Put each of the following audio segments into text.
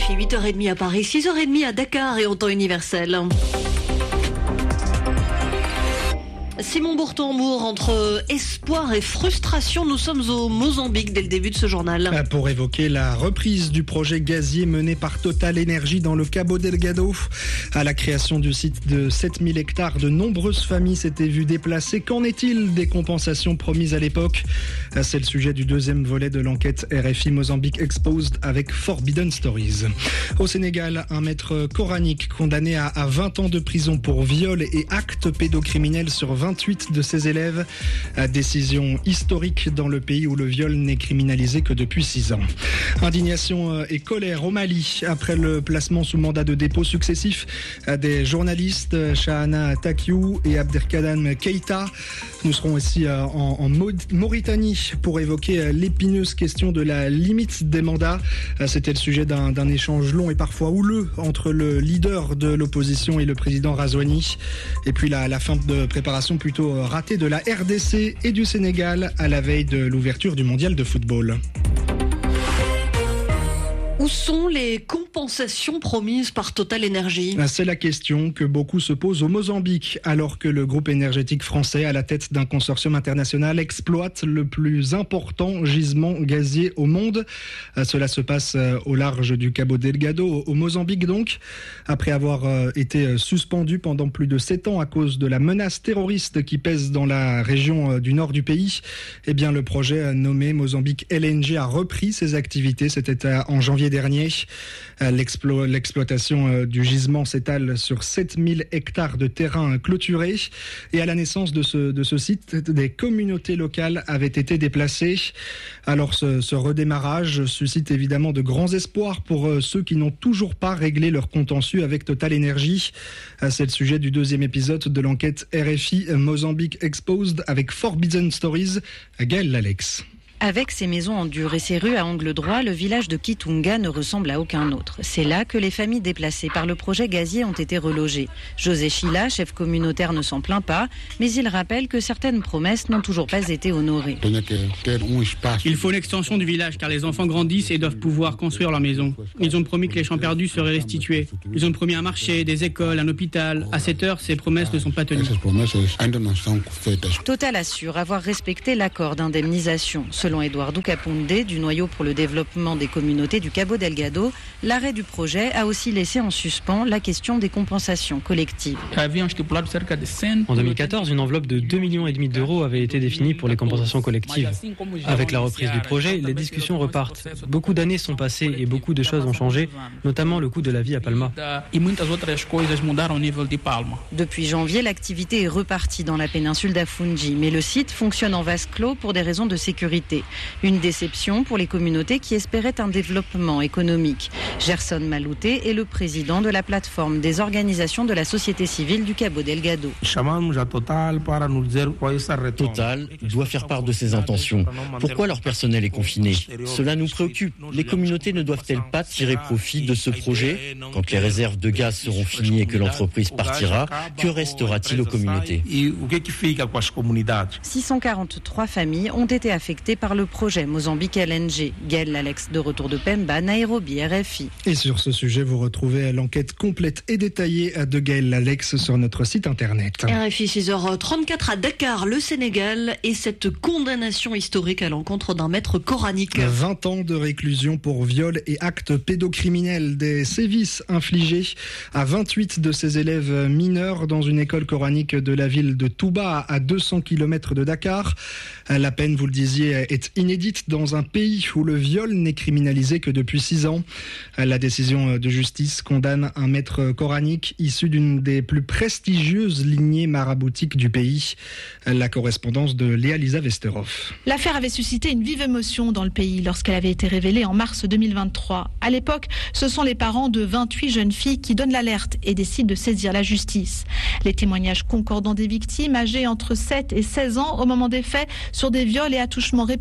RFI, 8h30 à Paris, 6h30 à Dakar et en temps universel. Simon Bourtambour, entre espoir et frustration, nous sommes au Mozambique dès le début de ce journal. Pour évoquer la reprise du projet gazier mené par Total Energy dans le Cabo Delgado. À la création du site de 7000 hectares, de nombreuses familles s'étaient vues déplacées. Qu'en est-il des compensations promises à l'époque ? C'est le sujet du deuxième volet de l'enquête RFI Mozambique Exposed avec Forbidden Stories. Au Sénégal, un maître coranique condamné à 20 ans de prison pour viol et actes pédocriminels sur 28 de ses élèves. Décision historique dans le pays où le viol n'est criminalisé que depuis 6 ans. Indignation et colère au Mali après le placement sous mandat de dépôt successif des journalistes Shahana Takiou et Abdelkader Keïta. Nous serons aussi en Mauritanie pour évoquer l'épineuse question de la limite des mandats. C'était le sujet d'un échange long et parfois houleux entre le leader de l'opposition et le président Razouani. Et puis la fin de préparation plutôt ratée de la RDC et du Sénégal à la veille de l'ouverture du mondial de football. Où sont les compensations promises par Total Energy ? C'est la question que beaucoup se posent au Mozambique, alors que le groupe énergétique français, à la tête d'un consortium international, exploite le plus important gisement gazier au monde. Cela se passe au large du Cabo Delgado, au Mozambique donc. Après avoir été suspendu pendant plus de 7 ans à cause de la menace terroriste qui pèse dans la région du nord du pays, eh bien le projet nommé Mozambique LNG a repris ses activités. C'était en janvier dernier. L'exploitation du gisement s'étale sur 7000 hectares de terrain clôturés. Et à la naissance de ce site, des communautés locales avaient été déplacées. Alors ce redémarrage suscite évidemment de grands espoirs pour ceux qui n'ont toujours pas réglé leur contentieux avec Total Energy. C'est le sujet du deuxième épisode de l'enquête RFI Mozambique Exposed avec Forbidden Stories. Gaël Lalex. Avec ses maisons en dur et ses rues à angle droit, le village de Kitunga ne ressemble à aucun autre. C'est là que les familles déplacées par le projet gazier ont été relogées. José Chila, chef communautaire, ne s'en plaint pas, mais il rappelle que certaines promesses n'ont toujours pas été honorées. Il faut une extension du village car les enfants grandissent et doivent pouvoir construire leur maison. Ils ont promis que les champs perdus seraient restitués. Ils ont promis un marché, des écoles, un hôpital. À cette heure, ces promesses ne sont pas tenues. Total assure avoir respecté l'accord d'indemnisation. Selon Eduardo Capunde, du noyau pour le développement des communautés du Cabo Delgado, l'arrêt du projet a aussi laissé en suspens la question des compensations collectives. En 2014, une enveloppe de 2,5 millions d'euros avait été définie pour les compensations collectives. Avec la reprise du projet, les discussions repartent. Beaucoup d'années sont passées et beaucoup de choses ont changé, notamment le coût de la vie à Palma. Depuis janvier, l'activité est repartie dans la péninsule d'Afungi, mais le site fonctionne en vase clos pour des raisons de sécurité. Une déception pour les communautés qui espéraient un développement économique. Gerson Malouté est le président de la plateforme des organisations de la société civile du Cabo Delgado. Total doit faire part de ses intentions. Pourquoi leur personnel est confiné ? Cela nous préoccupe. Les communautés ne doivent-elles pas tirer profit de ce projet ? Quand les réserves de gaz seront finies et que l'entreprise partira, que restera-t-il aux communautés ? 643 familles ont été affectées par le projet Mozambique LNG. Gaël Lalex de retour de Pemba, Nairobi, RFI. Et sur ce sujet, vous retrouvez l'enquête complète et détaillée de Gaël Lalex sur notre site internet. RFI 6h34 à Dakar, le Sénégal, et cette condamnation historique à l'encontre d'un maître coranique. 20 ans de réclusion pour viol et actes pédocriminels, des sévices infligés à 28 de ses élèves mineurs dans une école coranique de la ville de Touba, à 200 km de Dakar. La peine, vous le disiez, est inédite dans un pays où le viol n'est criminalisé que depuis 6 ans. La décision de justice condamne un maître coranique issu d'une des plus prestigieuses lignées maraboutiques du pays. La correspondance de Léa Lisa Vesterhoff. L'affaire avait suscité une vive émotion dans le pays lorsqu'elle avait été révélée en mars 2023. À l'époque, ce sont les parents de 28 jeunes filles qui donnent l'alerte et décident de saisir la justice. Les témoignages concordants des victimes, âgées entre 7 et 16 ans au moment des faits, sur des viols et attouchements répétés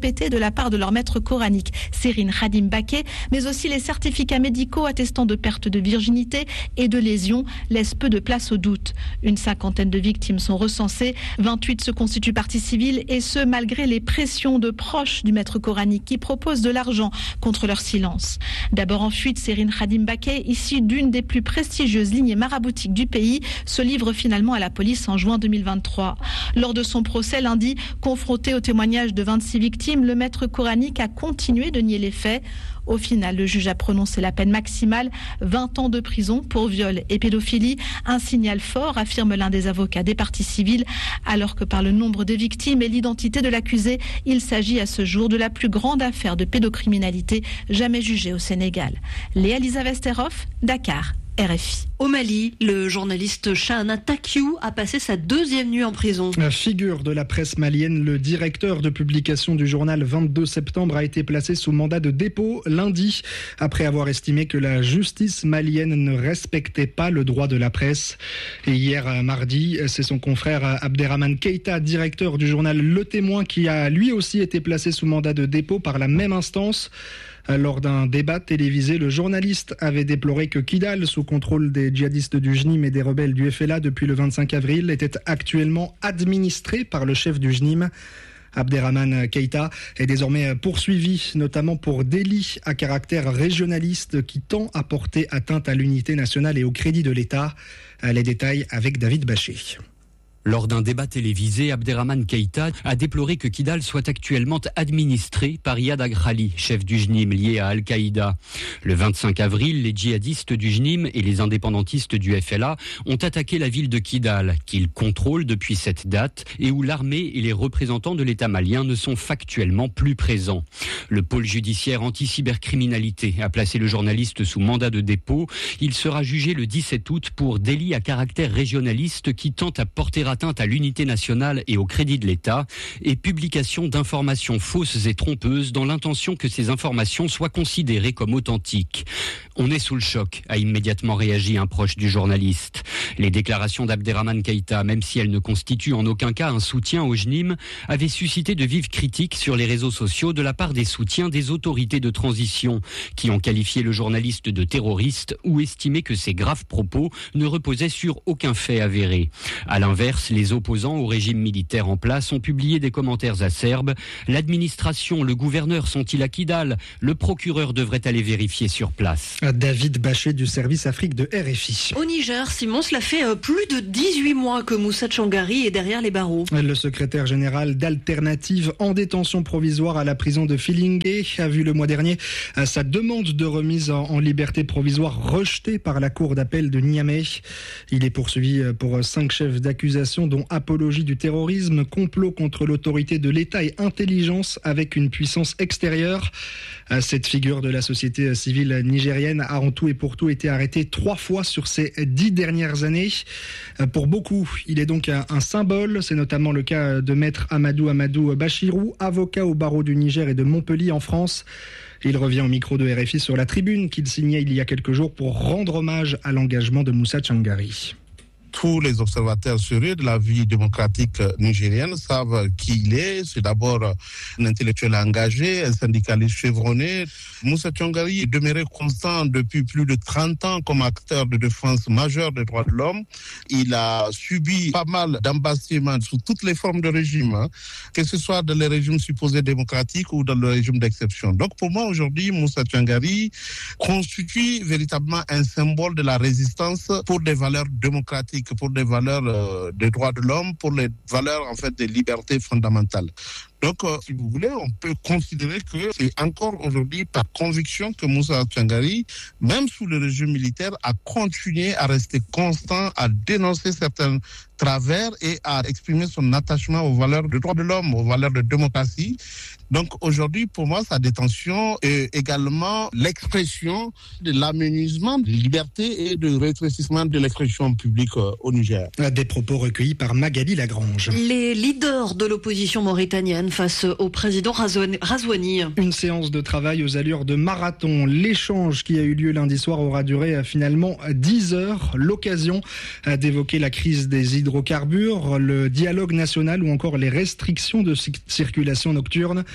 répétées de la part de leur maître coranique, Serine Khadim Baké, mais aussi les certificats médicaux attestant de perte de virginité et de lésions laissent peu de place au doute. Une 50aine de victimes sont recensées, 28 se constituent partie civile et ce malgré les pressions de proches du maître coranique qui proposent de l'argent contre leur silence. D'abord en fuite, Serine Khadim Baké, issue d'une des plus prestigieuses lignées maraboutiques du pays, se livre finalement à la police en juin 2023. Lors de son procès lundi, confronté au témoignage de 26 victimes, le maître coranique a continué de nier les faits. Au final, le juge a prononcé la peine maximale, 20 ans de prison pour viol et pédophilie. Un signal fort, affirme l'un des avocats des parties civiles, alors que par le nombre de victimes et l'identité de l'accusé, il s'agit à ce jour de la plus grande affaire de pédocriminalité jamais jugée au Sénégal. Léa-Lisa Westerhoff, Dakar. RFI. Au Mali, le journaliste Chahana Takiou a passé sa 2e nuit en prison. La figure de la presse malienne, le directeur de publication du journal 22 septembre a été placé sous mandat de dépôt lundi, après avoir estimé que la justice malienne ne respectait pas le droit de la presse. Et hier mardi, c'est son frère Abderrahmane Keïta, directeur du journal Le Témoin, qui a lui aussi été placé sous mandat de dépôt par la même instance. Lors d'un débat télévisé, le journaliste avait déploré que Kidal, sous contrôle des djihadistes du JNIM et des rebelles du FLA depuis le 25 avril, était actuellement administré par le chef du JNIM. Abderrahmane Keïta est désormais poursuivi, notamment pour délit à caractère régionaliste qui tend à porter atteinte à l'unité nationale et au crédit de l'État. Les détails avec David Baché. Lors d'un débat télévisé, Abderrahmane Keïta a déploré que Kidal soit actuellement administré par Iyad Agrali, chef du JNIM lié à Al-Qaïda. Le 25 avril, les djihadistes du JNIM et les indépendantistes du FLA ont attaqué la ville de Kidal, qu'ils contrôlent depuis cette date et où l'armée et les représentants de l'État malien ne sont factuellement plus présents. Le pôle judiciaire anti-cybercriminalité a placé le journaliste sous mandat de dépôt. Il sera jugé le 17 août pour délit à caractère régionaliste qui tente à porter atteinte à l'unité nationale et au crédit de l'État et publication d'informations fausses et trompeuses dans l'intention que ces informations soient considérées comme authentiques. On est sous le choc, a immédiatement réagi un proche du journaliste. Les déclarations d'Abderrahmane Keïta, même si elles ne constituent en aucun cas un soutien au JNIM, avaient suscité de vives critiques sur les réseaux sociaux de la part des soutiens des autorités de transition, qui ont qualifié le journaliste de terroriste ou estimé que ses graves propos ne reposaient sur aucun fait avéré. À l'inverse, les opposants au régime militaire en place ont publié des commentaires acerbes. L'administration, le gouverneur sont-ils à Kidal? Le procureur devrait aller vérifier sur place. David Baché du service Afrique de RFI. Au Niger, Simon, cela fait plus de 18 mois que Moussa Tchangari est derrière les barreaux. Le secrétaire général d'Alternative en détention provisoire à la prison de Filingué a vu le mois dernier sa demande de remise en liberté provisoire rejetée par la cour d'appel de Niamey. Il est poursuivi pour 5 chefs d'accusation dont apologie du terrorisme, complot contre l'autorité de l'État et intelligence avec une puissance extérieure. Cette figure de la société civile nigérienne a en tout et pour tout été arrêtée 3 fois sur ces 10 dernières années. Pour beaucoup, il est donc un symbole. C'est notamment le cas de maître Amadou Bachirou, avocat au barreau du Niger et de Montpellier en France. Il revient au micro de RFI sur la tribune qu'il signait il y a quelques jours pour rendre hommage à l'engagement de Moussa Tchangari. Tous les observateurs sérieux de la vie démocratique nigérienne savent qui il est. C'est d'abord un intellectuel engagé, un syndicaliste chevronné. Moussa Tchangari est demeuré constant depuis plus de 30 ans comme acteur de défense majeur des droits de l'homme. Il a subi pas mal d'embastillements sous toutes les formes de régime, que ce soit dans les régimes supposés démocratiques ou dans le régime d'exception. Donc pour moi aujourd'hui, Moussa Tchangari constitue véritablement un symbole de la résistance pour des valeurs démocratiques, pour des valeurs des droits de l'homme, pour les valeurs en fait des libertés fondamentales. Donc, si vous voulez, on peut considérer que c'est encore aujourd'hui par conviction que Moussa Tchangari, même sous le régime militaire, a continué à rester constant, à dénoncer certains travers et à exprimer son attachement aux valeurs des droits de l'homme, aux valeurs de démocratie. Donc aujourd'hui, pour moi, sa détention est également l'expression de l'aménagement de liberté et de rétrécissement de l'expression publique au Niger. Des propos recueillis par Magali Lagrange. Les leaders de l'opposition mauritanienne face au président Razouani. Une séance de travail aux allures de marathon. L'échange qui a eu lieu lundi soir aura duré finalement 10 heures. L'occasion d'évoquer la crise des hydrocarbures, le dialogue national ou encore les restrictions de circulation nocturne.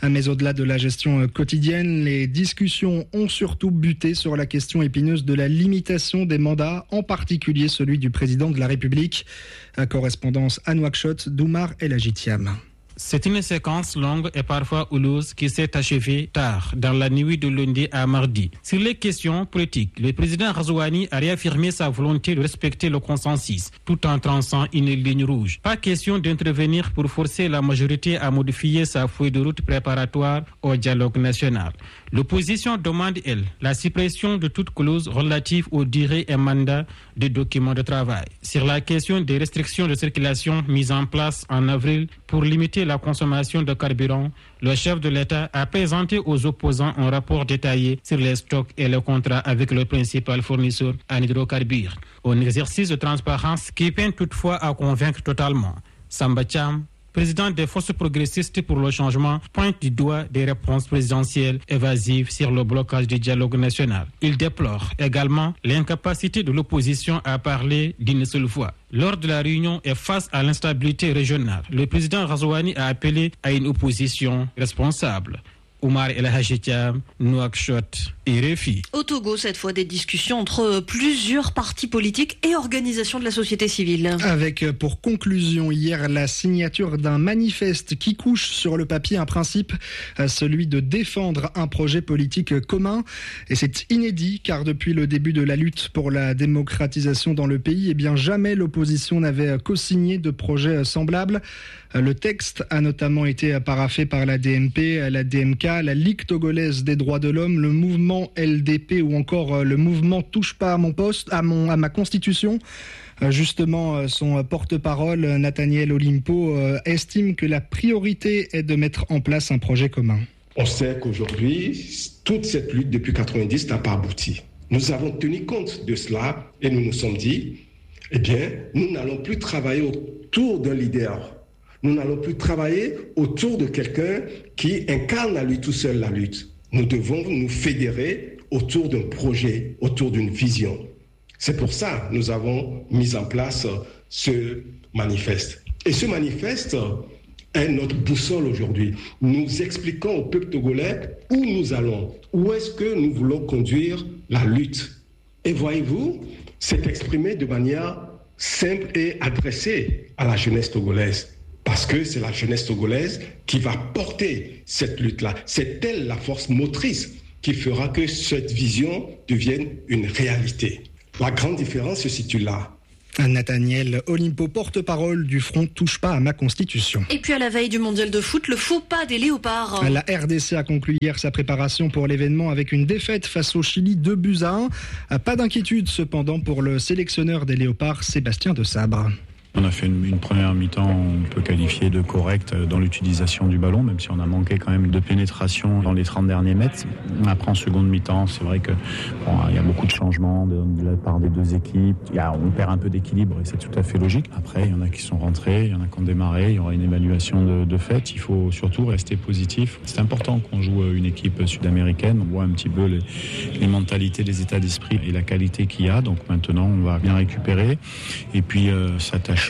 Mais au-delà de la gestion quotidienne, les discussions ont surtout buté sur la question épineuse de la limitation des mandats, en particulier celui du président de la République. Correspondance à Nouakchott, Doumar El Agitiam. C'est une séquence longue et parfois houleuse qui s'est achevée tard, dans la nuit de lundi à mardi. Sur les questions politiques, le président Razouani a réaffirmé sa volonté de respecter le consensus, tout en traçant une ligne rouge. Pas question d'intervenir pour forcer la majorité à modifier sa feuille de route préparatoire au dialogue national. L'opposition demande, elle, la suppression de toute clause relative aux durées et mandats des documents de travail. Sur la question des restrictions de circulation mises en place en avril pour limiter la consommation de carburant, le chef de l'État a présenté aux opposants un rapport détaillé sur les stocks et les contrats avec le principal fournisseur en hydrocarbures. Un exercice de transparence qui peine toutefois à convaincre totalement. Samba Cham, président des forces progressistes pour le changement, pointe du doigt des réponses présidentielles évasives sur le blocage du dialogue national. Il déplore également l'incapacité de l'opposition à parler d'une seule voix. Lors de la réunion et face à l'instabilité régionale, le président Razouani a appelé à une opposition responsable. Oumar El Hajitiam, Nouakchott et RFI. Au Togo, cette fois, des discussions entre plusieurs partis politiques et organisations de la société civile. Avec pour conclusion hier la signature d'un manifeste qui couche sur le papier un principe, celui de défendre un projet politique commun. Et c'est inédit car depuis le début de la lutte pour la démocratisation dans le pays, eh bien jamais l'opposition n'avait co-signé de projet semblable. Le texte a notamment été paraphé par la DMP, la DMK, la Ligue togolaise des droits de l'homme, le mouvement LDP ou encore le mouvement Touche pas à mon poste, à ma constitution. Justement, son porte-parole, Nathaniel Olimpo, estime que la priorité est de mettre en place un projet commun. On sait qu'aujourd'hui, toute cette lutte depuis 90 n'a pas abouti. Nous avons tenu compte de cela et nous nous sommes dit, eh bien, nous n'allons plus travailler autour d'un leader. Nous n'allons plus travailler autour de quelqu'un qui incarne à lui tout seul la lutte. Nous devons nous fédérer autour d'un projet, autour d'une vision. C'est pour ça que nous avons mis en place ce manifeste. Et ce manifeste est notre boussole aujourd'hui. Nous expliquons au peuple togolais où nous allons, où est-ce que nous voulons conduire la lutte. Et voyez-vous, c'est exprimé de manière simple et adressée à la jeunesse togolaise. Parce que c'est la jeunesse togolaise qui va porter cette lutte-là. C'est elle la force motrice qui fera que cette vision devienne une réalité. La grande différence se situe là. Nathaniel Olimpo, porte-parole du Front Touche pas à ma constitution. Et puis à la veille du mondial de foot, le faux pas des léopards. La RDC a conclu hier sa préparation pour l'événement avec une défaite face au Chili 2-1. Pas d'inquiétude cependant pour le sélectionneur des léopards, Sébastien Desabre. On a fait une première mi-temps, on peut qualifier de correcte dans l'utilisation du ballon, même si on a manqué quand même de pénétration dans les 30 derniers mètres. Après, en seconde mi-temps, c'est vrai que il y a beaucoup de changements de la part des deux équipes. On perd un peu d'équilibre et c'est tout à fait logique. Après, il y en a qui sont rentrés, il y en a qui ont démarré, il y aura une évaluation de fait. Il faut surtout rester positif. C'est important qu'on joue une équipe sud-américaine. On voit un petit peu les mentalités, les états d'esprit et la qualité qu'il y a. Donc maintenant, on va bien récupérer et puis s'attacher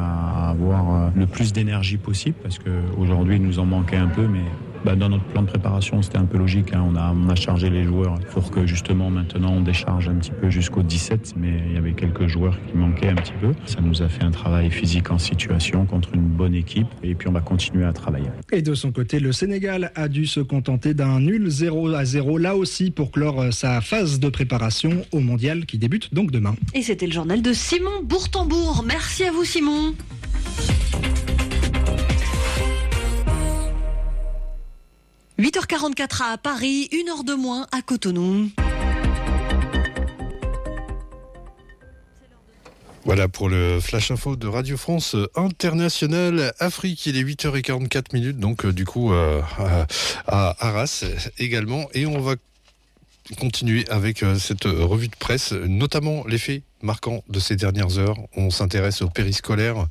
à avoir le plus d'énergie possible parce qu'aujourd'hui il nous en manquait un peu, mais dans notre plan de préparation c'était un peu logique, on a chargé les joueurs pour que justement maintenant on décharge un petit peu jusqu'au 17, mais il y avait quelques joueurs qui manquaient un petit peu. Ça nous a fait un travail physique en situation contre une bonne équipe et puis on va continuer à travailler. Et de son côté, le Sénégal a dû se contenter d'un nul 0-0 là aussi pour clore sa phase de préparation au mondial qui débute donc demain. Et c'était le journal de Simon Bourtambourg. Merci à vous Simon. « 8h44 à Paris, 1 heure de moins à Cotonou. » Voilà pour le Flash Info de Radio France Internationale Afrique. Il est 8h44, donc du coup à Arras également. Et on va continuer avec cette revue de presse, notamment les faits marquant de ces dernières heures. On s'intéresse au périscolaire.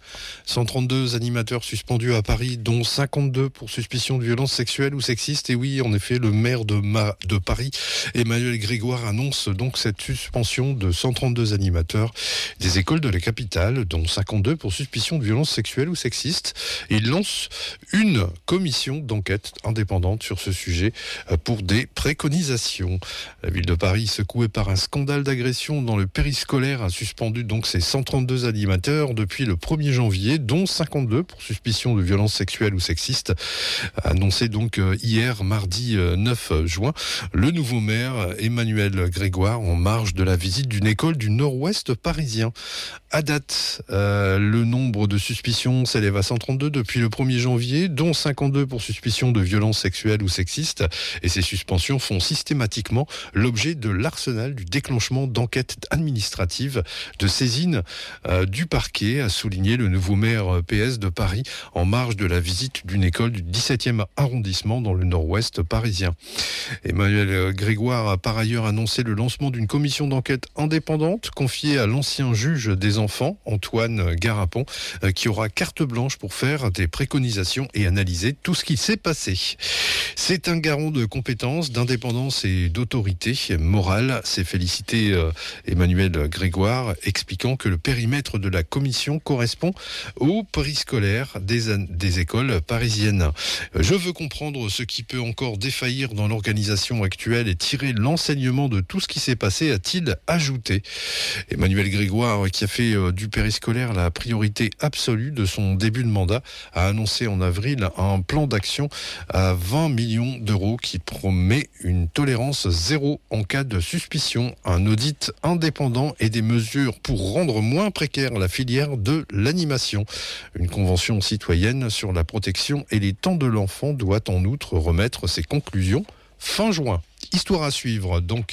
132 animateurs suspendus à Paris, dont 52 pour suspicion de violence sexuelle ou sexiste. Et oui, en effet, le maire de Paris, Emmanuel Grégoire, annonce donc cette suspension de 132 animateurs des écoles de la capitale, dont 52 pour suspicion de violence sexuelle ou sexiste. Et il lance une commission d'enquête indépendante sur ce sujet pour des préconisations. La ville de Paris, secouée par un scandale d'agression dans le périscolaire, a suspendu donc ses 132 animateurs depuis le 1er janvier, dont 52 pour suspicion de violence sexuelle ou sexiste, a annoncé donc hier, mardi 9 juin, le nouveau maire Emmanuel Grégoire, en marge de la visite d'une école du nord-ouest parisien. À date, le nombre de suspicions s'élève à 132 depuis le 1er janvier, dont 52 pour suspicion de violence sexuelle ou sexiste, et ces suspensions font systématiquement l'objet de l'arsenal du déclenchement d'enquêtes administratives, de saisine du parquet, a souligné le nouveau maire PS de Paris en marge de la visite d'une école du 17e arrondissement dans le nord-ouest parisien. Emmanuel Grégoire a par ailleurs annoncé le lancement d'une commission d'enquête indépendante confiée à l'ancien juge des enfants, Antoine Garapon, qui aura carte blanche pour faire des préconisations et analyser tout ce qui s'est passé. C'est un garant de compétences, d'indépendance et d'autorité morale, s'est félicité Emmanuel Grégoire, expliquant que le périmètre de la commission correspond au périscolaire des écoles parisiennes. Je veux comprendre ce qui peut encore défaillir dans l'organisation actuelle et tirer l'enseignement de tout ce qui s'est passé, a-t-il ajouté. Emmanuel Grégoire, qui a fait du périscolaire la priorité absolue de son début de mandat, a annoncé en avril un plan d'action à 20 millions d'euros qui promet une tolérance zéro en cas de suspicion, un audit indépendant et des mesures pour rendre moins précaire la filière de l'animation. Une convention citoyenne sur la protection et les temps de l'enfant doit en outre remettre ses conclusions fin juin. Histoire à suivre donc.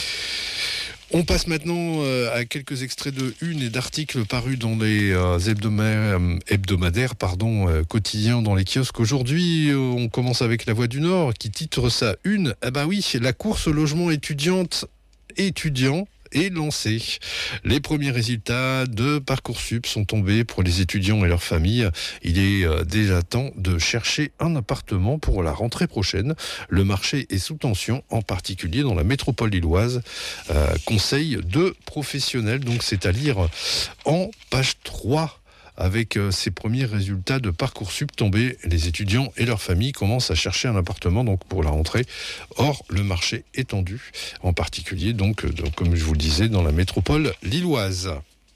On passe maintenant à quelques extraits de une et d'articles parus dans les hebdomadaires quotidiens dans les kiosques. Aujourd'hui, on commence avec La Voix du Nord qui titre sa une. Ah bah oui, la course au logement étudiant est lancée. Les premiers résultats de Parcoursup sont tombés pour les étudiants et leurs familles. Il est déjà temps de chercher un appartement pour la rentrée prochaine. Le marché est sous tension, en particulier dans la métropole lilloise. Conseil de professionnels, donc c'est à lire en page 3. Avec ces premiers résultats de Parcoursup tombés, les étudiants et leurs familles commencent à chercher un appartement donc pour la rentrée. Or, le marché est tendu, en particulier donc comme je vous le disais, dans la métropole lilloise.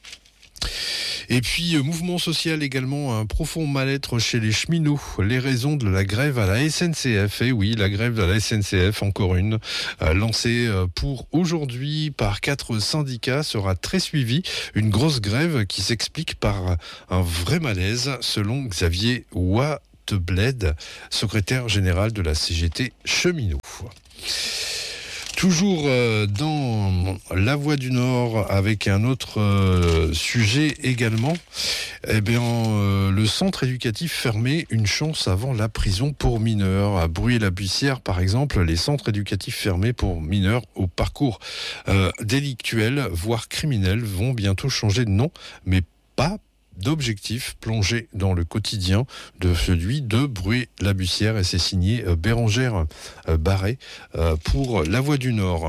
Et puis, mouvement social également, un profond mal-être chez les cheminots. Les raisons de la grève à la SNCF. Et oui, la grève de la SNCF, encore une, lancée pour aujourd'hui par 4 syndicats, sera très suivie. Une grosse grève qui s'explique par un vrai malaise, selon Xavier Wattebled, secrétaire général de la CGT Cheminots. Toujours dans La Voix du Nord avec un autre sujet également. Le centre éducatif fermé, une chance avant la prison pour mineurs. À Bruy-la-Buissière, par exemple, les centres éducatifs fermés pour mineurs au parcours délictuel, voire criminel, vont bientôt changer de nom, mais pas d'objectifs plongés dans le quotidien de celui de Bruy-la-Buissière, et c'est signé Bérangère Barret pour La Voix du Nord.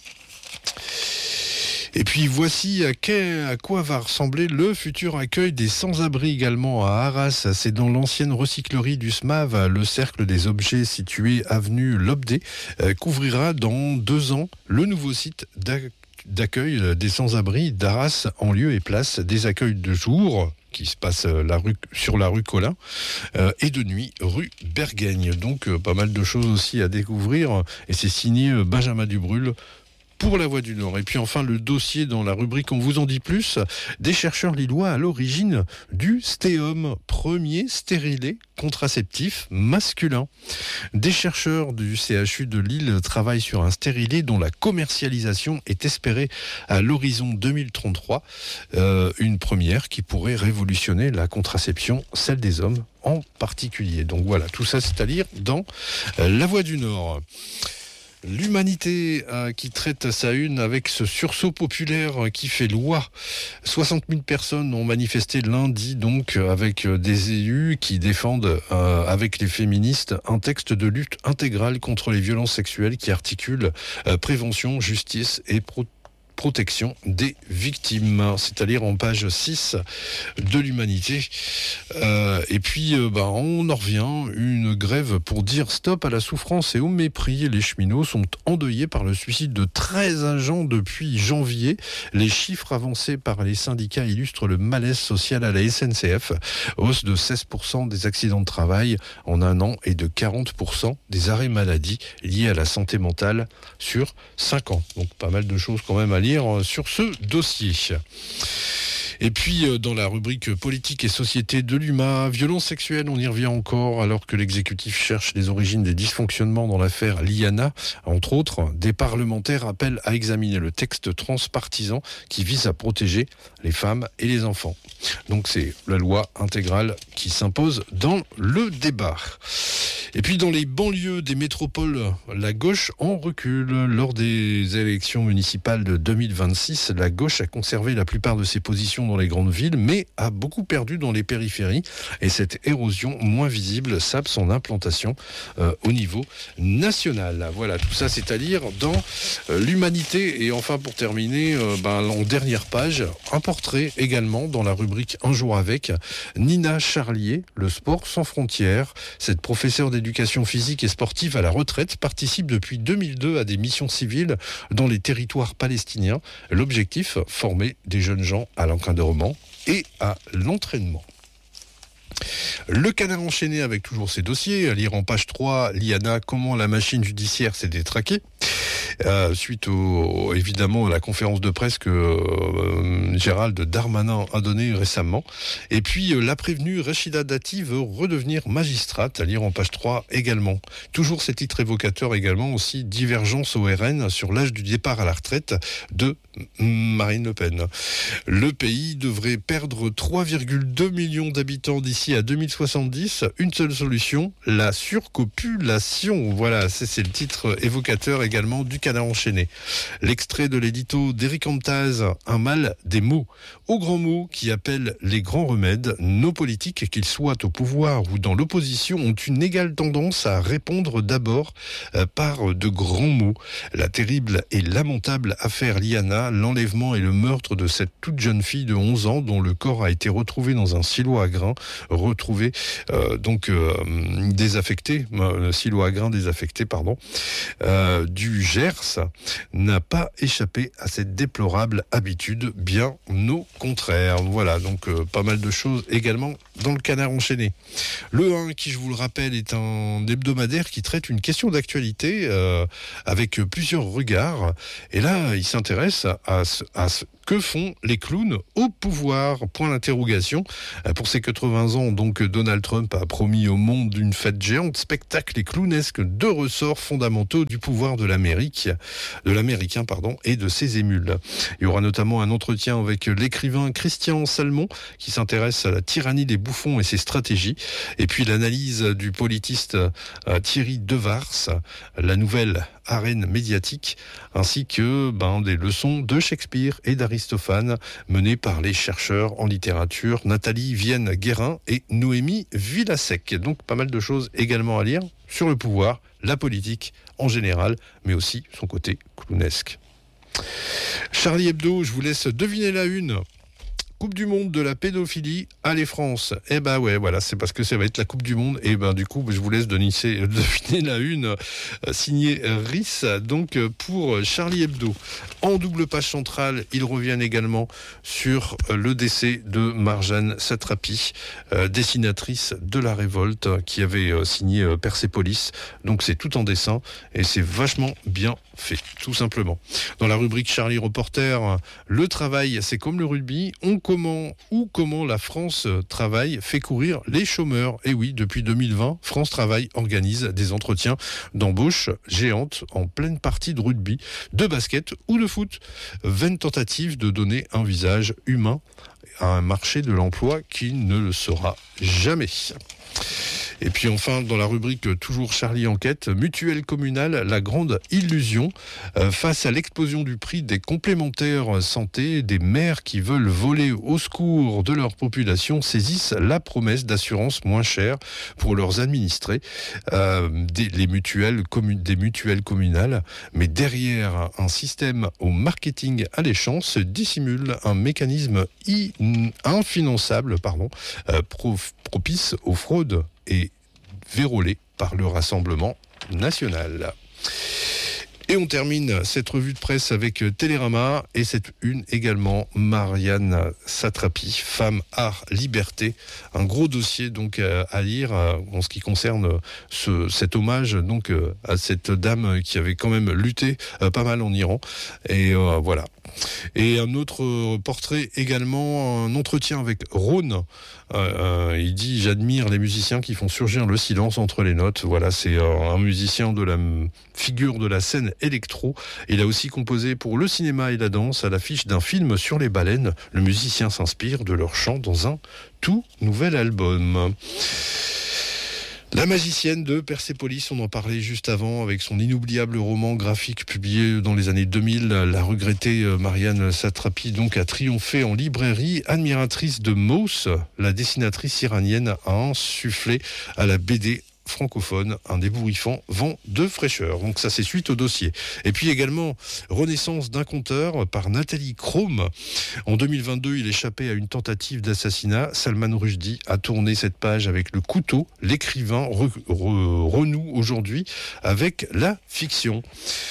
Et puis voici à quoi va ressembler le futur accueil des sans-abri également à Arras. C'est dans l'ancienne recyclerie du SMAV, le cercle des objets situé avenue Lobdé, qu'ouvrira dans 2 ans le nouveau site d'accueil des sans-abri d'Arras en lieu et place des accueils de jour qui se passe sur la rue Collin et de nuit rue Bergaigne. Donc pas mal de choses aussi à découvrir, et c'est signé Benjamin Dubrul pour La Voix du Nord. Et puis enfin le dossier dans la rubrique On vous en dit plus, des chercheurs lillois à l'origine du Stéum, premier stérilet contraceptif masculin. Des chercheurs du CHU de Lille travaillent sur un stérilet dont la commercialisation est espérée à l'horizon 2033. Une première qui pourrait révolutionner la contraception, celle des hommes en particulier. Donc voilà, tout ça c'est à lire dans La Voix du Nord. L'Humanité qui traite sa une avec ce sursaut populaire qui fait loi. 60 000 personnes ont manifesté lundi donc avec des élus qui défendent avec les féministes un texte de lutte intégrale contre les violences sexuelles qui articule prévention, justice et protection des victimes. C'est à lire en page 6 de l'Humanité. Et puis, on en revient. Une grève pour dire stop à la souffrance et au mépris. Les cheminots sont endeuillés par le suicide de 13 agents depuis janvier. Les chiffres avancés par les syndicats illustrent le malaise social à la SNCF. Hausse de 16% des accidents de travail en un an et de 40% des arrêts maladie liés à la santé mentale sur 5 ans. Donc pas mal de choses quand même à lire sur ce dossier. Et puis, dans la rubrique politique et société de l'UMA, violence sexuelle, on y revient encore, alors que l'exécutif cherche les origines des dysfonctionnements dans l'affaire Liana. Entre autres, des parlementaires appellent à examiner le texte transpartisan qui vise à protéger les femmes et les enfants. Donc c'est la loi intégrale qui s'impose dans le débat. Et puis dans les banlieues des métropoles, la gauche en recule. Lors des élections municipales de 2026, la gauche a conservé la plupart de ses positions dans les grandes villes, mais a beaucoup perdu dans les périphéries. Et cette érosion moins visible sape son implantation au niveau national. Voilà, tout ça c'est à lire dans l'Humanité. Et enfin pour terminer, en dernière page, un portrait également dans la rubrique Un jour avec Nina Charlier, le sport sans frontières. Cette professeure d'éducation physique et sportive à la retraite participe depuis 2002 à des missions civiles dans les territoires palestiniens. L'objectif, former des jeunes gens à l'encadrement et à l'entraînement. Le Canard enchaîné avec toujours ses dossiers, à lire en page 3, Liana, comment la machine judiciaire s'est détraquée. Suite évidemment à la conférence de presse que Gérald Darmanin a donnée récemment. Et puis la prévenue Rachida Dati veut redevenir magistrate, à lire en page 3 également. Toujours ces titres évocateurs également, aussi divergence au RN sur l'âge du départ à la retraite de Marine Le Pen. Le pays devrait perdre 3,2 millions d'habitants d'ici à 2070. Une seule solution, la surcopulation. Voilà, c'est le titre évocateur également du Canard enchaîné. L'extrait de l'édito d'Éric Amtaz, un mal des mots. Aux grands mots qui appellent les grands remèdes, nos politiques, qu'ils soient au pouvoir ou dans l'opposition, ont une égale tendance à répondre d'abord par de grands mots. La terrible et lamentable affaire Liana, l'enlèvement et le meurtre de cette toute jeune fille de 11 ans dont le corps a été retrouvé dans un silo à grains, désaffecté, silo à grains désaffecté, du Gers, n'a pas échappé à cette déplorable habitude, bien au contraire. Voilà, donc pas mal de choses également dans le Canard enchaîné. Le 1, qui je vous le rappelle, est un hebdomadaire qui traite une question d'actualité avec plusieurs regards. Et là, il s'intéresse à ce que font les clowns au pouvoir ? Point d'interrogation. Pour ses 80 ans, donc, Donald Trump a promis au monde une fête géante, spectacle et clownesque, 2 ressorts fondamentaux du pouvoir de l'Américain, et de ses émules. Il y aura notamment un entretien avec l'écrivain Christian Salmon, qui s'intéresse à la tyrannie des bouffons et ses stratégies. Et puis l'analyse du politiste Thierry Devars, la nouvelle arène médiatique, ainsi que des leçons de Shakespeare et d'Aristophane menées par les chercheurs en littérature Nathalie Vienne-Guérin et Noémie Villasec. Donc pas mal de choses également à lire sur le pouvoir, la politique en général, mais aussi son côté clownesque. Charlie Hebdo, je vous laisse deviner la une. Coupe du monde de la pédophilie, allez France. Voilà, c'est parce que ça va être la Coupe du monde. Et du coup, je vous laisse deviner la une signée RIS, donc pour Charlie Hebdo. En double page centrale, ils reviennent également sur le décès de Marjane Satrapi, dessinatrice de La Révolte, qui avait signé Persépolis. Donc c'est tout en dessin et c'est vachement bien fait, tout simplement. Dans la rubrique Charlie Reporter, le travail, c'est comme le rugby. Comment la France Travail fait courir les chômeurs. Et oui, depuis 2020, France Travail organise des entretiens d'embauche géantes en pleine partie de rugby, de basket ou de foot. 20 tentatives de donner un visage humain à un marché de l'emploi qui ne le sera jamais. Et puis enfin, dans la rubrique toujours Charlie Enquête, mutuelle communale, la grande illusion. Face à l'explosion du prix des complémentaires santé, des maires qui veulent voler au secours de leur population saisissent la promesse d'assurance moins chère pour leurs administrés, des mutuelles communales. Mais derrière un système au marketing alléchant se dissimule un mécanisme infinançable, propice aux fraudes et vérolé par le Rassemblement national. Et on termine cette revue de presse avec Télérama et cette une également, Marianne Satrapi, Femme, Art, Liberté. Un gros dossier donc à lire en ce qui concerne cet hommage donc à cette dame qui avait quand même lutté pas mal en Iran. Et voilà. Et un autre portrait également, un entretien avec Rhône. Il dit « J'admire les musiciens qui font surgir le silence entre les notes ». Voilà, c'est un musicien de la figure de la scène électro. Il a aussi composé pour le cinéma et la danse à l'affiche d'un film sur les baleines. Le musicien s'inspire de leur chant dans un tout nouvel album. La magicienne de Persépolis, on en parlait juste avant avec son inoubliable roman graphique publié dans les années 2000. La regrettée Marianne Satrapi donc a triomphé en librairie. Admiratrice de Mauss, la dessinatrice iranienne a insufflé à la BD francophone un ébouriffant vent de fraîcheur. Donc ça, c'est suite au dossier. Et puis également Renaissance d'un conteur par Nathalie Chrome. En 2022, il échappait à une tentative d'assassinat. Salman Rushdie a tourné cette page avec le couteau. L'écrivain renoue aujourd'hui avec la fiction.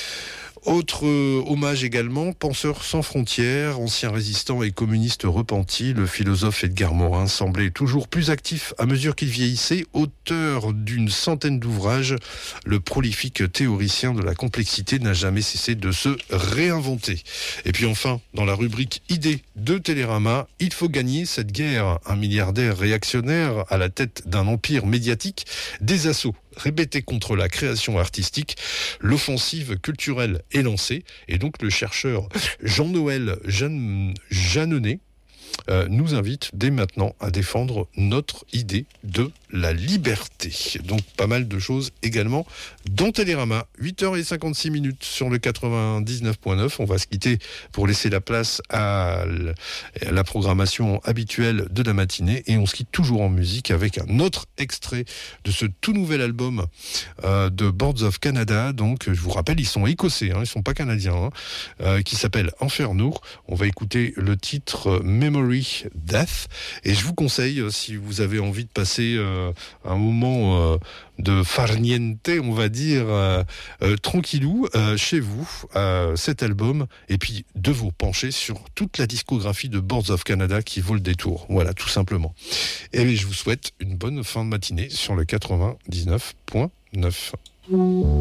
Autre hommage également, penseur sans frontières, ancien résistant et communiste repenti, le philosophe Edgar Morin semblait toujours plus actif à mesure qu'il vieillissait. Auteur d'une centaine d'ouvrages, le prolifique théoricien de la complexité n'a jamais cessé de se réinventer. Et puis enfin, dans la rubrique idées de Télérama, il faut gagner cette guerre. Un milliardaire réactionnaire à la tête d'un empire médiatique, des assauts répétés contre la création artistique, l'offensive culturelle est lancée. Et donc le chercheur Jean-Noël Jeanneney nous invite dès maintenant à défendre notre idée de la liberté. Donc pas mal de choses également dans Télérama. 8h56 sur le 99.9. On va se quitter pour laisser la place à la programmation habituelle de la matinée. Et on se quitte toujours en musique avec un autre extrait de ce tout nouvel album de Boards of Canada. Donc je vous rappelle, ils sont écossais, ils sont pas canadiens, qui s'appelle Inferno. On va écouter le titre Memory Death. Et je vous conseille, si vous avez envie de passer un moment de farniente, on va dire, tranquillou, chez vous, cet album, et puis de vous pencher sur toute la discographie de Boards of Canada qui vaut le détour. Voilà, tout simplement. Et je vous souhaite une bonne fin de matinée sur le 99.9.